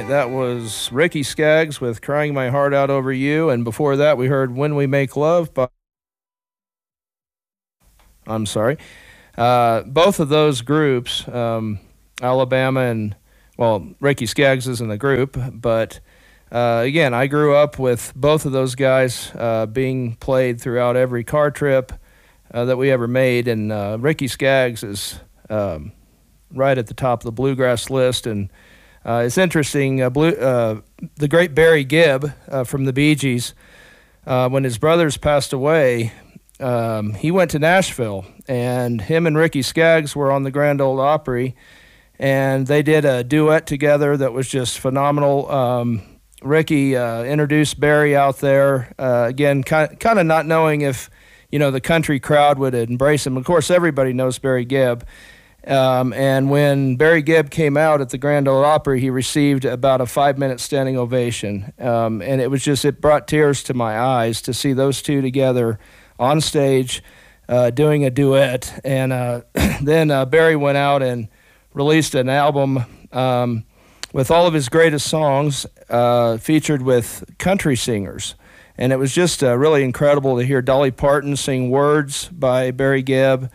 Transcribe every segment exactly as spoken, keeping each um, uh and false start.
right, that was Ricky Skaggs with Crying My Heart Out Over You, and before that we heard When We Make Love by... I'm sorry. Uh, both of those groups, um, Alabama and, well, Ricky Skaggs is in the group, but uh, again, I grew up with both of those guys uh, being played throughout every car trip uh, that we ever made, and uh, Ricky Skaggs is um, right at the top of the bluegrass list, and uh, it's interesting, uh, blue, uh, the great Barry Gibb uh, from the Bee Gees, uh, when his brothers passed away, Um, he went to Nashville, and him and Ricky Skaggs were on the Grand Ole Opry, and they did a duet together that was just phenomenal. Um, Ricky uh, introduced Barry out there, uh, again, kind kind of not knowing if, you know, the country crowd would embrace him. Of course, everybody knows Barry Gibb, um, and when Barry Gibb came out at the Grand Ole Opry, he received about a five-minute standing ovation, um, and it was just, it brought tears to my eyes to see those two together on stage uh, doing a duet. And uh, then uh, Barry went out and released an album um, with all of his greatest songs uh, featured with country singers. And it was just uh, really incredible to hear Dolly Parton sing Words by Barry Gibb.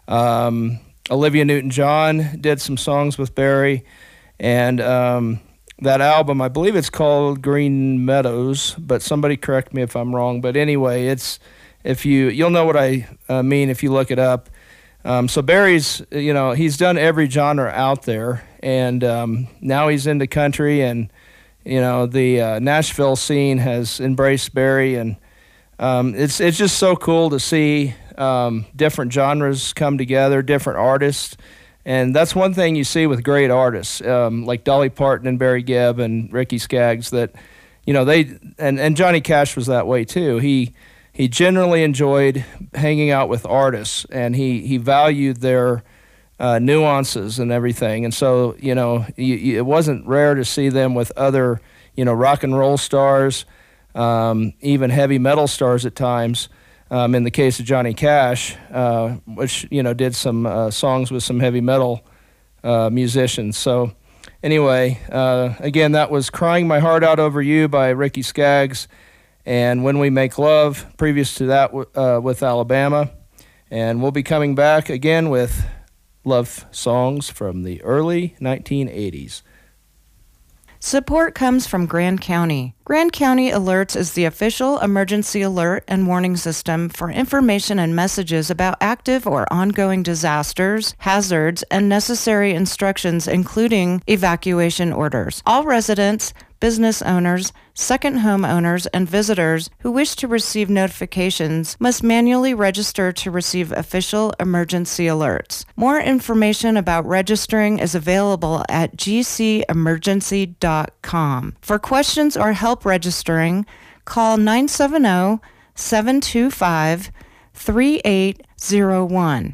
Um, Olivia Newton-John did some songs with Barry. And um, that album, I believe it's called Green Meadows, but somebody correct me if I'm wrong. But anyway, it's If you, you'll know what I uh, mean if you look it up. Um, so Barry's, you know, he's done every genre out there, and um, now he's into country, and, you know, the uh, Nashville scene has embraced Barry, and um, it's it's just so cool to see um, different genres come together, different artists, and that's one thing you see with great artists, um, like Dolly Parton and Barry Gibb and Ricky Skaggs, that, you know, they, and, and Johnny Cash was that way too. He He generally enjoyed hanging out with artists, and he, he valued their uh, nuances and everything. And so, you know, you, you, it wasn't rare to see them with other, you know, rock and roll stars, um, even heavy metal stars at times. Um, in the case of Johnny Cash, uh, which, you know, did some uh, songs with some heavy metal uh, musicians. So anyway, uh, again, that was Crying My Heart Out Over You by Ricky Skaggs, and When We Make Love, previous to that uh, with Alabama. And we'll be coming back again with love songs from the early nineteen eighties. Support comes from Grand County. Grand County Alerts is the official emergency alert and warning system for information and messages about active or ongoing disasters, hazards, and necessary instructions, including evacuation orders. All residents, business owners, second home owners, and visitors who wish to receive notifications must manually register to receive official emergency alerts. More information about registering is available at g c emergency dot com. For questions or help registering, call nine seven zero, seven two five, three eight zero one.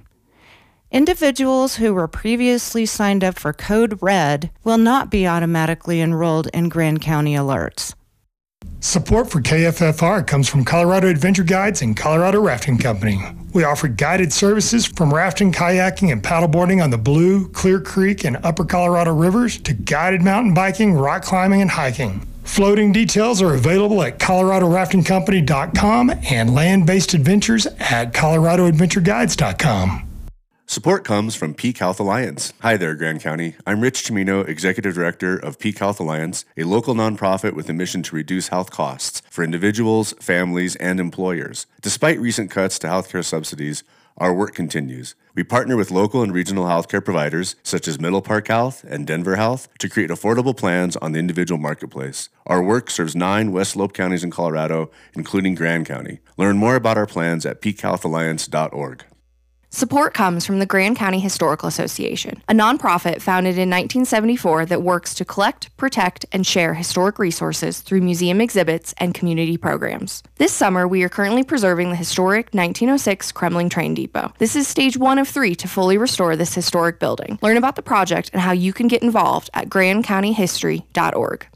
Individuals who were previously signed up for Code Red will not be automatically enrolled in Grand County Alerts. Support for K F F R comes from Colorado Adventure Guides and Colorado Rafting Company. We offer guided services from rafting, kayaking, and paddleboarding on the Blue, Clear Creek, and Upper Colorado rivers to guided mountain biking, rock climbing, and hiking. Floating details are available at colorado rafting company dot com and land-based adventures at colorado adventure guides dot com. Support comes from Peak Health Alliance. Hi there, Grand County. I'm Rich Chimino, Executive Director of Peak Health Alliance, a local nonprofit with a mission to reduce health costs for individuals, families, and employers. Despite recent cuts to healthcare subsidies, our work continues. We partner with local and regional healthcare providers, such as Middle Park Health and Denver Health, to create affordable plans on the individual marketplace. Our work serves nine West Slope counties in Colorado, including Grand County. Learn more about our plans at peak health alliance dot org. Support comes from the Grand County Historical Association, a nonprofit founded in nineteen seventy-four that works to collect, protect, and share historic resources through museum exhibits and community programs. This summer, we are currently preserving the historic nineteen oh six Kremling Train Depot. This is stage one of three to fully restore this historic building. Learn about the project and how you can get involved at grand county history dot org.